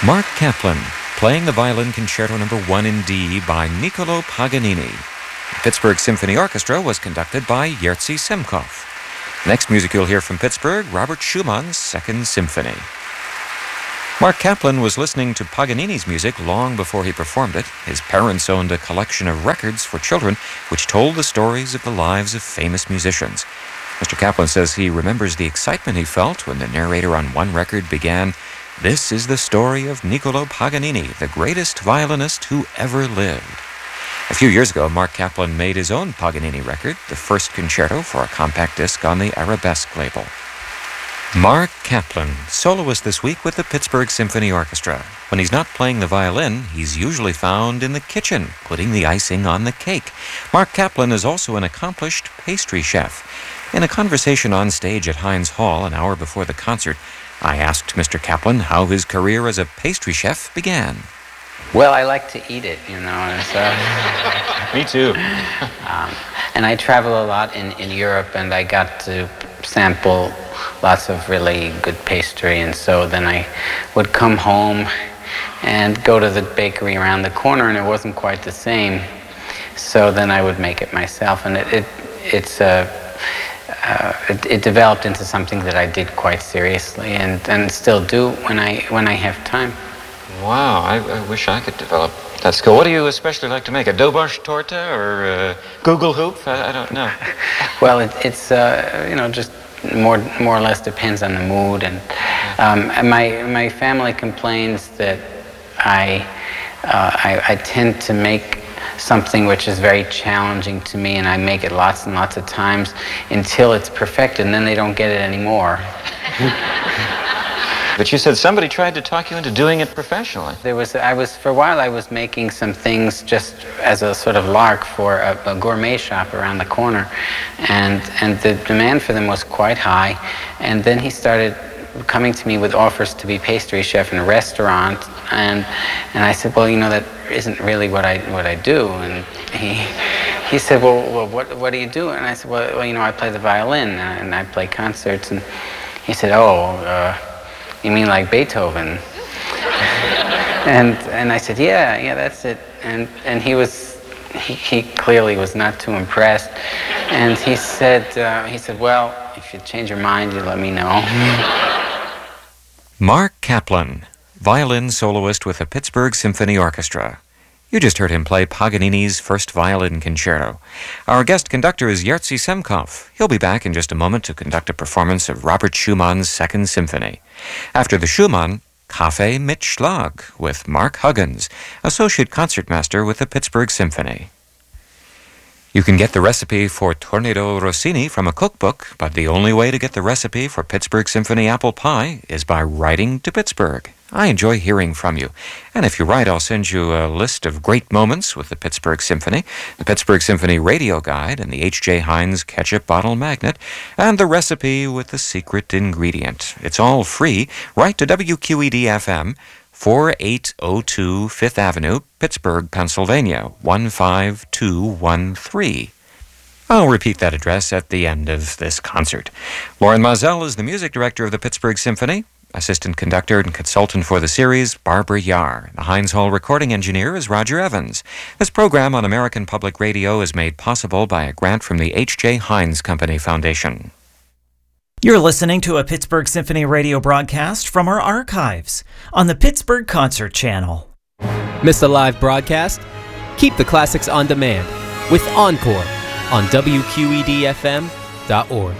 Mark Kaplan, playing the violin concerto number 1 in D by Niccolò Paganini. The Pittsburgh Symphony Orchestra was conducted by Jerzy Semkov. Next music you'll hear from Pittsburgh, Robert Schumann's Second Symphony. Mark Kaplan was listening to Paganini's music long before he performed it. His parents owned a collection of records for children which told the stories of the lives of famous musicians. Mr. Kaplan says he remembers the excitement he felt when the narrator on one record began, "This is the story of Niccolò Paganini, the greatest violinist who ever lived." A few years ago, Mark Kaplan made his own Paganini record, the first concerto, for a compact disc on the Arabesque label. Mark Kaplan, soloist this week with the Pittsburgh Symphony Orchestra. When he's not playing the violin, he's usually found in the kitchen, putting the icing on the cake. Mark Kaplan is also an accomplished pastry chef. In a conversation on stage at Heinz Hall an hour before the concert, I asked Mr. Kaplan how his career as a pastry chef began. Well, I like to eat it, you know. So. Me too. And I travel a lot in Europe, and I got to sample lots of really good pastry, and so then I would come home and go to the bakery around the corner, and it wasn't quite the same. So then I would make it myself, and it developed into something that I did quite seriously, and still do when I have time. Wow, I wish I could develop that skill. What do you especially like to make? A doughbosh torta or a Google hoop? I don't know. Well, it's just more or less depends on the mood, and my family complains that I tend to make something which is very challenging to me, and I make it lots and lots of times until it's perfected, and then they don't get it anymore. But you said somebody tried to talk you into doing it professionally. For a while I was making some things just as a sort of lark for a gourmet shop around the corner, and the demand for them was quite high, and then he started coming to me with offers to be pastry chef in a restaurant, and I said, well, that isn't really what I do, and he said, well, what do you do? And I said, well, I play the violin, and I play concerts, and he said, you mean like Beethoven? and I said, yeah, that's it. And he clearly was not too impressed. And he said, well, if you change your mind, you let me know. Mark Kaplan, violin soloist with the Pittsburgh Symphony Orchestra. You just heard him play Paganini's First Violin Concerto. Our guest conductor is Jerzy Semkov. He'll be back in just a moment to conduct a performance of Robert Schumann's Second Symphony. After the Schumann, Kaffee mit Schlag with Mark Huggins, Associate Concertmaster with the Pittsburgh Symphony. You can get the recipe for Tornado Rossini from a cookbook, but the only way to get the recipe for Pittsburgh Symphony apple pie is by writing to Pittsburgh. I enjoy hearing from you. And if you write, I'll send you a list of great moments with the Pittsburgh Symphony, the Pittsburgh Symphony Radio Guide, and the H.J. Heinz Ketchup Bottle Magnet, and the recipe with the secret ingredient. It's all free. Write to WQED-FM, 4802 5th Avenue, Pittsburgh, Pennsylvania, 15213. I'll repeat that address at the end of this concert. Lauren Mazel is the music director of the Pittsburgh Symphony. Assistant conductor and consultant for the series, Barbara Yar. The Heinz Hall recording engineer is Roger Evans. This program on American Public Radio is made possible by a grant from the H.J. Heinz Company Foundation. You're listening to a Pittsburgh Symphony radio broadcast from our archives on the Pittsburgh Concert Channel. Miss a live broadcast? Keep the classics on demand with Encore on WQEDFM.org.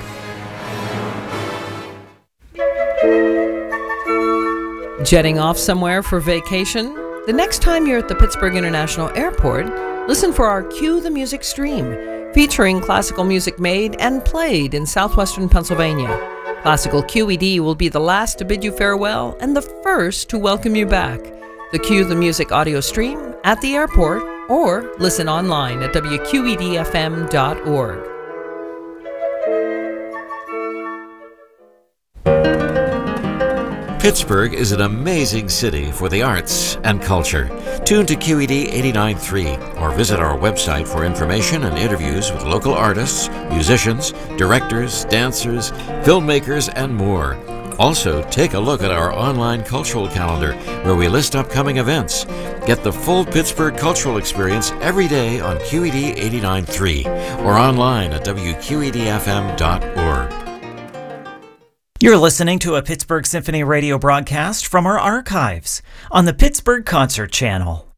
Jetting off somewhere for vacation? The next time you're at the Pittsburgh International Airport, listen for our Cue the Music stream, featuring classical music made and played in southwestern Pennsylvania. Classical QED will be the last to bid you farewell and the first to welcome you back. The Cue the Music audio stream at the airport or listen online at WQEDFM.org. Pittsburgh is an amazing city for the arts and culture. Tune to QED 89.3 or visit our website for information and interviews with local artists, musicians, directors, dancers, filmmakers, and more. Also, take a look at our online cultural calendar where we list upcoming events. Get the full Pittsburgh cultural experience every day on QED 89.3 or online at wqedfm.org. You're listening to a Pittsburgh Symphony radio broadcast from our archives on the Pittsburgh Concert Channel.